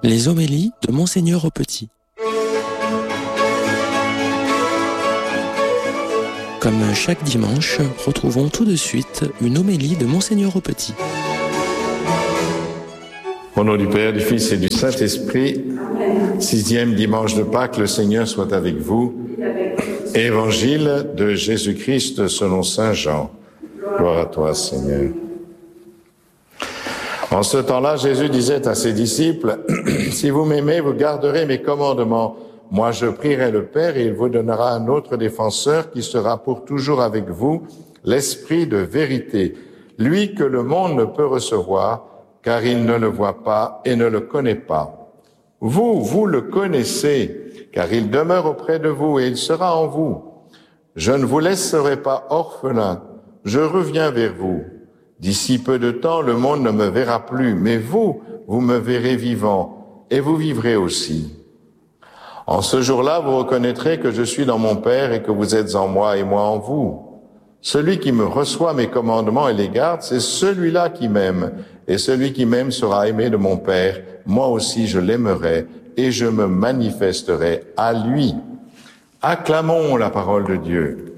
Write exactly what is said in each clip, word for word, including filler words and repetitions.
Les homélies de Monseigneur Aupetit. Comme chaque dimanche, retrouvons tout de suite une homélie de Monseigneur Aupetit. Au nom du Père, du Fils et du Saint-Esprit, sixième dimanche de Pâques, le Seigneur soit avec vous. Évangile de Jésus-Christ selon saint Jean. Gloire à toi, Seigneur. En ce temps-là, Jésus disait à ses disciples, « Si vous m'aimez, vous garderez mes commandements. Moi, je prierai le Père et il vous donnera un autre défenseur qui sera pour toujours avec vous, l'Esprit de vérité, lui que le monde ne peut recevoir, car il ne le voit pas et ne le connaît pas. Vous, vous le connaissez, car il demeure auprès de vous et il sera en vous. Je ne vous laisserai pas orphelin, je reviens vers vous. D'ici peu de temps, le monde ne me verra plus, mais vous, vous me verrez vivant, et vous vivrez aussi. En ce jour-là, vous reconnaîtrez que je suis dans mon Père et que vous êtes en moi et moi en vous. Celui qui me reçoit mes commandements et les garde, c'est celui-là qui m'aime. Et celui qui m'aime sera aimé de mon Père. Moi aussi, je l'aimerai et je me manifesterai à lui. Acclamons la parole de Dieu.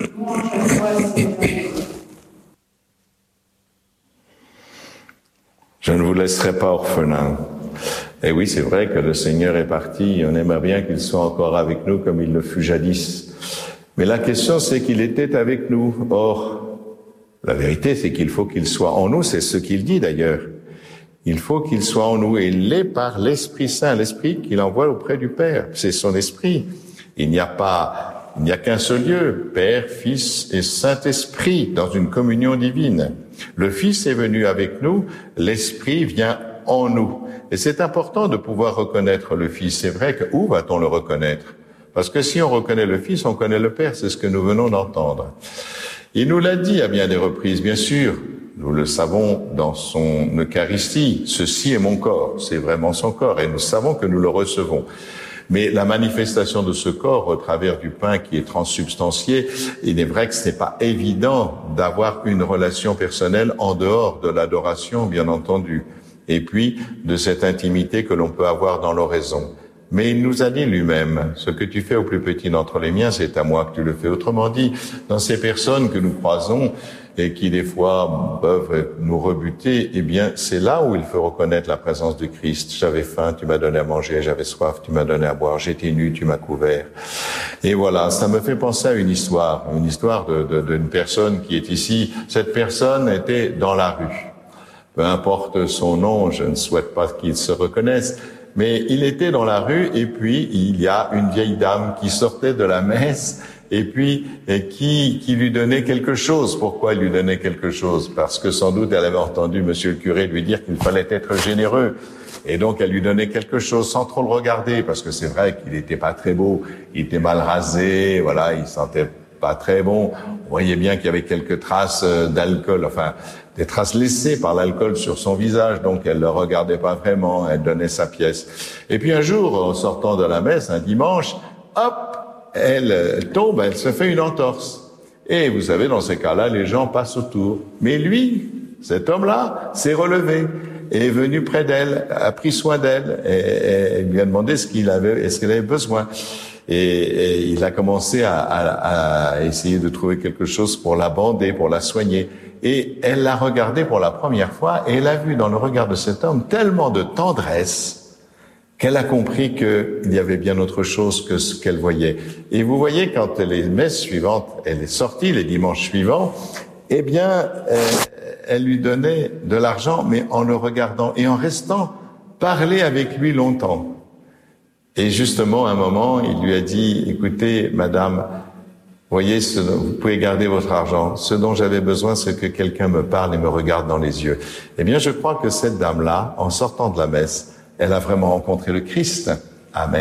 Je ne vous laisserai pas orphelin. Et oui, c'est vrai que le Seigneur est parti. On aimerait bien qu'il soit encore avec nous comme il le fut jadis. Mais la question, c'est qu'il était avec nous. Or, la vérité, c'est qu'il faut qu'il soit en nous. C'est ce qu'il dit d'ailleurs. Il faut qu'il soit en nous. Et il l'est par l'Esprit Saint, l'Esprit qu'il envoie auprès du Père. C'est son Esprit. Il n'y a pas, il n'y a qu'un seul Dieu, Père, Fils et Saint-Esprit, dans une communion divine. Le Fils est venu avec nous, l'Esprit vient en nous. Et c'est important de pouvoir reconnaître le Fils. C'est vrai que où va-t-on le reconnaître? Parce que si on reconnaît le Fils, on connaît le Père, c'est ce que nous venons d'entendre. Il nous l'a dit à bien des reprises, bien sûr. Nous le savons dans son Eucharistie. Ceci est mon corps, c'est vraiment son corps, et nous savons que nous le recevons. Mais la manifestation de ce corps au travers du pain qui est transsubstantié, il est vrai que ce n'est pas évident d'avoir une relation personnelle en dehors de l'adoration, bien entendu, et puis de cette intimité que l'on peut avoir dans l'oraison. Mais il nous a dit lui-même, ce que tu fais au plus petit d'entre les miens, c'est à moi que tu le fais. Autrement dit, dans ces personnes que nous croisons et qui des fois peuvent nous rebuter, eh bien, c'est là où il faut reconnaître la présence de Christ. J'avais faim, tu m'as donné à manger, j'avais soif, tu m'as donné à boire, j'étais nu, tu m'as couvert. Et voilà, ça me fait penser à une histoire, une histoire de, de, d'une personne qui est ici. Cette personne était dans la rue. Peu importe son nom, je ne souhaite pas qu'il se reconnaisse, mais il était dans la rue et puis il y a une vieille dame qui sortait de la messe et puis et qui qui lui donnait quelque chose. Pourquoi il lui donnait quelque chose? Parce que sans doute elle avait entendu monsieur le curé lui dire qu'il fallait être généreux. Et donc elle lui donnait quelque chose sans trop le regarder, parce que c'est vrai qu'il était pas très beau, il était mal rasé, voilà, il sentait pas très bon. On voyait bien qu'il y avait quelques traces d'alcool, enfin des traces laissées par l'alcool sur son visage, donc elle le regardait pas vraiment, elle donnait sa pièce. Et puis un jour, en sortant de la messe, un dimanche, hop, elle tombe, elle se fait une entorse. Et vous savez, dans ces cas-là, les gens passent autour. Mais lui, cet homme-là, s'est relevé et est venu près d'elle, a pris soin d'elle et, et lui a demandé ce qu'il avait, est-ce qu'elle avait besoin. Et, et il a commencé à, à, à essayer de trouver quelque chose pour la bander, pour la soigner. Et elle l'a regardé pour la première fois et elle a vu dans le regard de cet homme tellement de tendresse qu'elle a compris qu'il y avait bien autre chose que ce qu'elle voyait. Et vous voyez, quand les messes suivantes, elle est sortie les dimanches suivants, eh bien, elle, elle lui donnait de l'argent, mais en le regardant et en restant parler avec lui longtemps. Et justement, à un moment, il lui a dit, écoutez, madame, voyez, ce, vous pouvez garder votre argent. Ce dont j'avais besoin, c'est que quelqu'un me parle et me regarde dans les yeux. Eh bien, je crois que cette dame-là, en sortant de la messe, elle a vraiment rencontré le Christ. Amen.